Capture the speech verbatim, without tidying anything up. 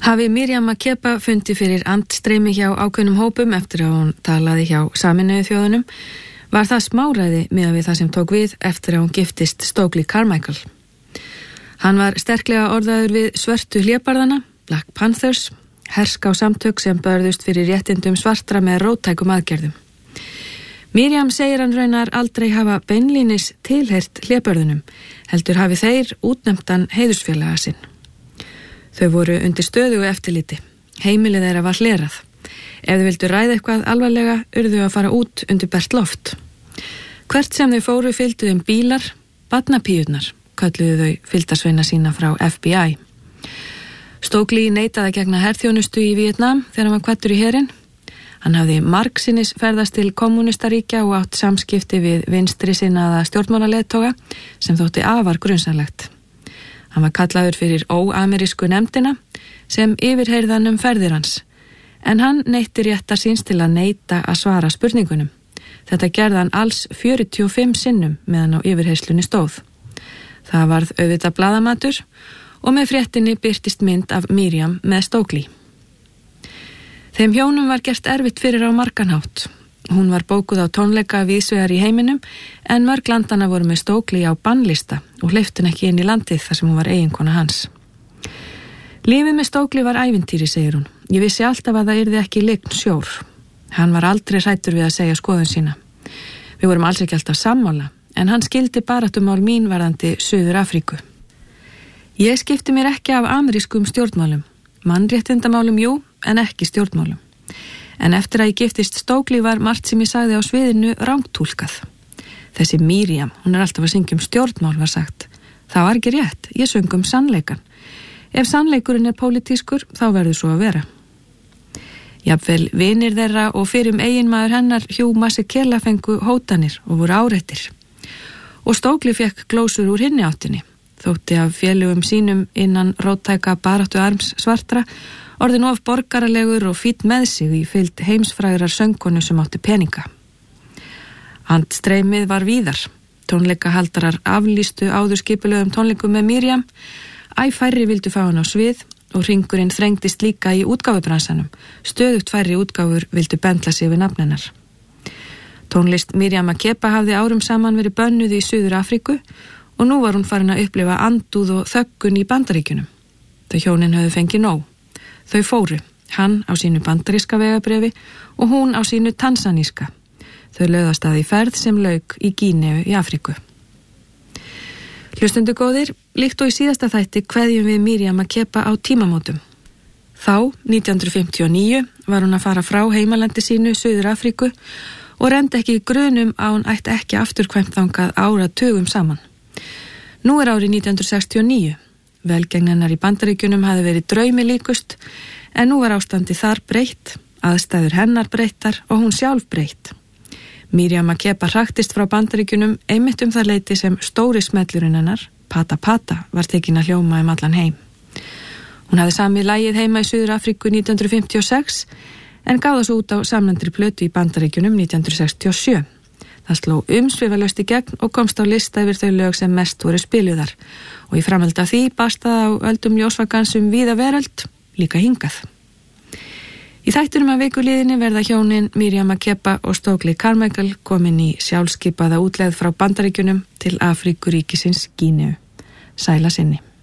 Hafi Miriam Makeba fundið fyrir andstreymi hjá ákveðnum hópum eftir að hún talaði hjá Sameinuðu þjóðunum, var það smáræði miðað við það sem tók við eftir að hún giftist Stokely Carmichael. Hann var sterklega orðaður við svörtu hlébarðana, Black Panthers, herská samtök sem börðust fyrir réttindum svartra með róttækum aðgerðum. Miriam segir hann raunar aldrei hafa beinlínis tilheyrt hlébarðunum, heldur hafi þeir útnefndan heiðursfélaga sinn. Þau voru undir stöðugu eftirliti. Heimilið þeirra var hlerað. Ef þau vildu ræða eitthvað alvarlega, urðu að fara út undir bert loft. Hvert sem þau fóru fylgdu um bílar, barnapíurnar, kölluðu þau fylgdarsveina sína frá F B I. Stokely neitaði að gegna herþjónustu í Víetnam þegar hann var kvaddur í herinn. Hann hafði margsinnis ferðast til kommúnistaríkja og átt samskipti við vinstri sinnaða stjórnmálaleiðtoga sem þótti afar grunsamlegt. Hann var kallaður fyrir óamerísku nefndina sem yfirheyrðan um ferðir hans, en hann neytti réttar síns til að neita að svara spurningunum. Þetta gerði hann alls fjörutíu og fimm sinnum meðan á yfirheyslunni stóð. Það varð auðvitað blaðamatur og með fréttinni birtist mynd af Miriam með Stokely. Þeim hjónum var gert erfitt fyrir á margan hátt. Hún var bókuð á tónleika víðsvegar í heiminum, en mörg landana voru með Stokely á bannlista og hleypti hann ekki inn í landið þar sem hún var eiginkona hans. Lífið með Stokely var ævintýri, segir hún. Ég vissi alltaf að það yrði ekki lygn sjór. Hann var aldrei hræddur við að segja skoðun sína. Við vorum alls ekki alltaf sammála, en hann skildi baráttumál mín varðandi Suður Afríku. Ég skipti mér ekki af amerískum stjórnmálum. Mannréttindamálum jú, en ekki stjórnmálum. En eftir að ég giftist Stokely var margt sem ég sagði á sviðinu rangtúlkað. Þessi Miriam, hún er alltaf að syngja um stjórnmál, var sagt. Það var ekki rétt, ég söng um sannleikan. Ef sannleikurinn er pólitískur, þá verður svo að vera. Jafnvel vinir þeirra og fyrrum eiginmaður hennar Hugh Masekela fengu hótanir og voru áreittir. Og Stokely fekk glósur úr hinni áttinni, þótti af félögum sínum innan róttæka baráttu arms svartra, orðin of borgaralegur og fýtt með sig í fylgd heimsfrægrar söngkonu sem átti peninga. Andstreymið var víðar. Tónleikahaldarar aflýstu áður skipulegum tónleikum með Miriam. Æ færri vildu fá hann á svið og hringurinn þrengdist líka í útgáfubransanum. Stöðugt færri útgáfur vildu bendla sig við nafn hennar. Tónlist Miriam Makeba hafði árum saman verið bönnuð í Suður Afríku og nú var hún farin að upplifa andúð og þöggun í Bandaríkjunum. Þau hjónin höfðu fengið nóg. Þau fóru, hann á sínu bandaríska vegabrefi og hún á sínu tansaníska. Þau lögðast að í ferð sem lauk í Gíneu í Afríku. Hlustendur góðir, líkt og í síðasta þætti kveðjum við Miriam Makeba á tímamótum. Þá, nítján hundruð fimmtíu og níu, var hún að fara frá heimalandi sínu Suður Afríku og reyndi ekki grunum að hún ætti ekki afturkvæmt þangað áratugum saman. Nú er árið nítján hundruð sextíu og níu. Velgengni hennar í Bandaríkjunum hafði verið draumi líkust, en nú var ástandi þar breytt, aðstæður hennar breyttar og hún sjálf breytt. Miriam Makeba hraktist frá Bandaríkjunum einmitt um það leyti sem stóri smellurinn hennar, Pata Pata, var tekin að hljóma um allan heim. Hún hafði samið lagið heima í Suður Afríku nítján hundruð fimmtíu og sex, en gáði svo út á samnefndri plötu í Bandaríkjunum nítján hundruð sextíu og sjö. Það sló umsvifalaust í gegn og komst á lista yfir þau lög sem mest voru spiluðar og í framhaldi af því bastaði á öldum ljósvakans um víða veröld, líka hingað. Í þættinum af vikuliðinni verða hjónin Miriam Makeba og Stokely Carmichael komin í sjálfskipaða útleið frá Bandaríkjunum til Afríkuríkisins Gíneu. Sæla sinni.